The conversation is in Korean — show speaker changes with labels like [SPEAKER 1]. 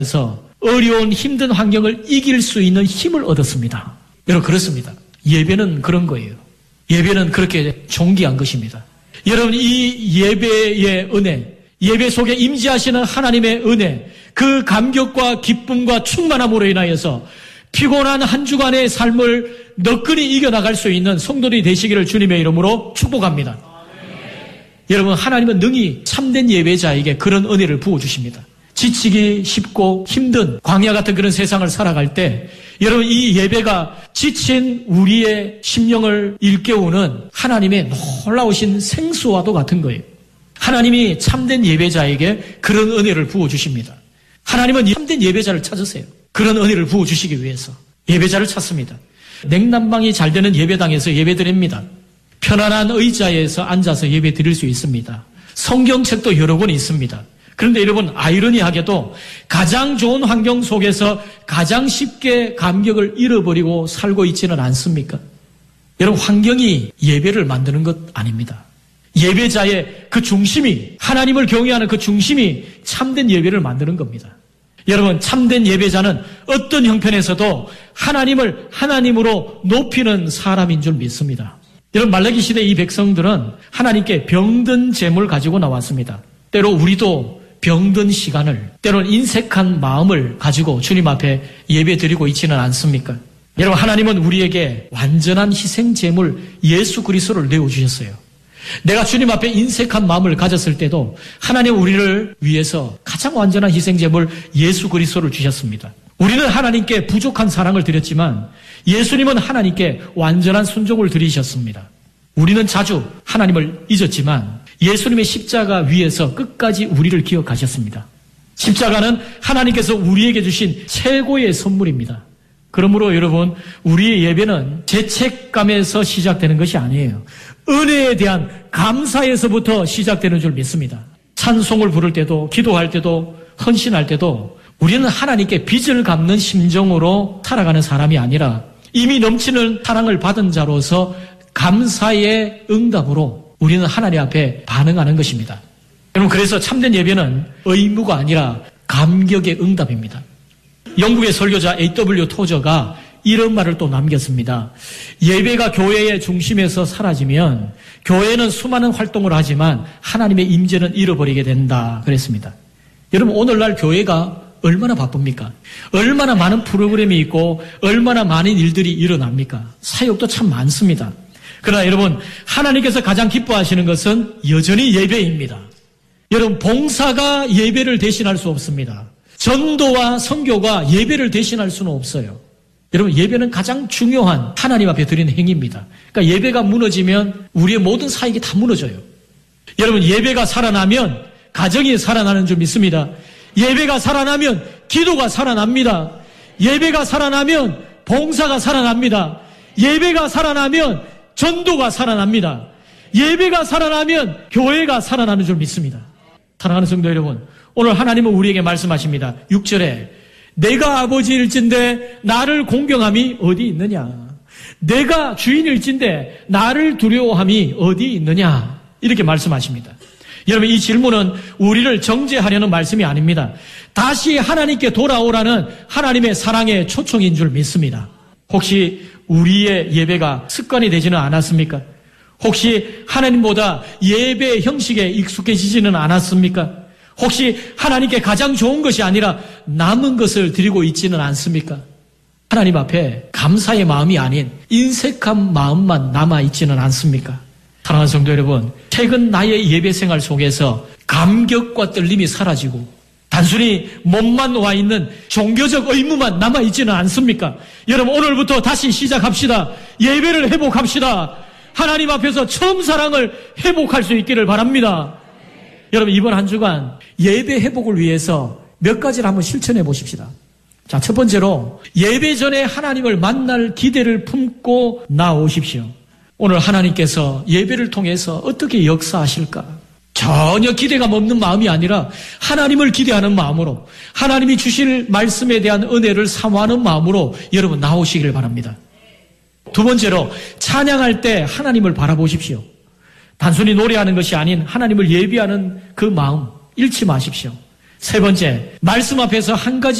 [SPEAKER 1] 그래서 어려운 힘든 환경을 이길 수 있는 힘을 얻었습니다. 여러분 그렇습니다. 예배는 그런 거예요. 예배는 그렇게 존귀한 것입니다. 여러분 이 예배의 은혜, 예배 속에 임재하시는 하나님의 은혜, 그 감격과 기쁨과 충만함으로 인하여서 피곤한 한 주간의 삶을 너끈히 이겨나갈 수 있는 성도들이 되시기를 주님의 이름으로 축복합니다. 여러분 하나님은 능히 참된 예배자에게 그런 은혜를 부어주십니다. 지치기 쉽고 힘든 광야 같은 그런 세상을 살아갈 때 여러분 이 예배가 지친 우리의 심령을 일깨우는 하나님의 놀라우신 생수와도 같은 거예요. 하나님이 참된 예배자에게 그런 은혜를 부어주십니다. 하나님은 참된 예배자를 찾으세요. 그런 은혜를 부어주시기 위해서 예배자를 찾습니다. 냉난방이 잘 되는 예배당에서 예배드립니다. 편안한 의자에서 앉아서 예배 드릴 수 있습니다. 성경책도 여러 권 있습니다. 그런데 여러분 아이러니하게도 가장 좋은 환경 속에서 가장 쉽게 감격을 잃어버리고 살고 있지는 않습니까? 여러분 환경이 예배를 만드는 것 아닙니다. 예배자의 그 중심이 하나님을 경외하는 그 중심이 참된 예배를 만드는 겁니다. 여러분 참된 예배자는 어떤 형편에서도 하나님을 하나님으로 높이는 사람인 줄 믿습니다. 여러분 말라기 시대 이 백성들은 하나님께 병든 재물 가지고 나왔습니다. 때로 우리도 병든 시간을 때로는 인색한 마음을 가지고 주님 앞에 예배 드리고 있지는 않습니까? 여러분 하나님은 우리에게 완전한 희생 제물 예수 그리스도를 내어주셨어요. 내가 주님 앞에 인색한 마음을 가졌을 때도 하나님 우리를 위해서 가장 완전한 희생 제물 예수 그리스도를 주셨습니다. 우리는 하나님께 부족한 사랑을 드렸지만 예수님은 하나님께 완전한 순종을 드리셨습니다. 우리는 자주 하나님을 잊었지만 예수님의 십자가 위에서 끝까지 우리를 기억하셨습니다. 십자가는 하나님께서 우리에게 주신 최고의 선물입니다. 그러므로 여러분 우리의 예배는 죄책감에서 시작되는 것이 아니에요. 은혜에 대한 감사에서부터 시작되는 줄 믿습니다. 찬송을 부를 때도 기도할 때도 헌신할 때도 우리는 하나님께 빚을 갚는 심정으로 살아가는 사람이 아니라 이미 넘치는 사랑을 받은 자로서 감사의 응답으로 우리는 하나님 앞에 반응하는 것입니다. 여러분 그래서 참된 예배는 의무가 아니라 감격의 응답입니다. 영국의 설교자 A.W. 토저가 이런 말을 또 남겼습니다. 예배가 교회의 중심에서 사라지면 교회는 수많은 활동을 하지만 하나님의 임재는 잃어버리게 된다 그랬습니다. 여러분 오늘날 교회가 얼마나 바쁩니까? 얼마나 많은 프로그램이 있고 얼마나 많은 일들이 일어납니까? 사역도 참 많습니다. 그러나 여러분 하나님께서 가장 기뻐하시는 것은 여전히 예배입니다. 여러분 봉사가 예배를 대신할 수 없습니다. 전도와 선교가 예배를 대신할 수는 없어요. 여러분 예배는 가장 중요한 하나님 앞에 드리는 행위입니다. 그러니까 예배가 무너지면 우리의 모든 사역이 다 무너져요. 여러분 예배가 살아나면 가정이 살아나는 줄 믿습니다. 예배가 살아나면 기도가 살아납니다. 예배가 살아나면 봉사가 살아납니다. 예배가 살아나면 전도가 살아납니다. 예배가 살아나면 교회가 살아나는 줄 믿습니다. 사랑하는 성도 여러분, 오늘 하나님은 우리에게 말씀하십니다. 6절에 내가 아버지일진데 나를 공경함이 어디 있느냐? 내가 주인일진데 나를 두려워함이 어디 있느냐? 이렇게 말씀하십니다. 여러분 이 질문은 우리를 정죄하려는 말씀이 아닙니다. 다시 하나님께 돌아오라는 하나님의 사랑의 초청인 줄 믿습니다. 혹시 우리의 예배가 습관이 되지는 않았습니까? 혹시 하나님보다 예배 형식에 익숙해지지는 않았습니까? 혹시 하나님께 가장 좋은 것이 아니라 남은 것을 드리고 있지는 않습니까? 하나님 앞에 감사의 마음이 아닌 인색한 마음만 남아있지는 않습니까? 사랑하는 성도 여러분, 최근 나의 예배 생활 속에서 감격과 떨림이 사라지고 단순히 몸만 와 있는 종교적 의무만 남아있지는 않습니까? 여러분 오늘부터 다시 시작합시다. 예배를 회복합시다. 하나님 앞에서 처음 사랑을 회복할 수 있기를 바랍니다. 여러분 이번 한 주간 예배 회복을 위해서 몇 가지를 한번 실천해 보십시다. 자, 첫 번째로 예배 전에 하나님을 만날 기대를 품고 나오십시오. 오늘 하나님께서 예배를 통해서 어떻게 역사하실까? 전혀 기대감 없는 마음이 아니라 하나님을 기대하는 마음으로 하나님이 주실 말씀에 대한 은혜를 사모하는 마음으로 여러분 나오시기를 바랍니다. 두 번째로 찬양할 때 하나님을 바라보십시오. 단순히 노래하는 것이 아닌 하나님을 예비하는 그 마음 잃지 마십시오. 세 번째, 말씀 앞에서 한 가지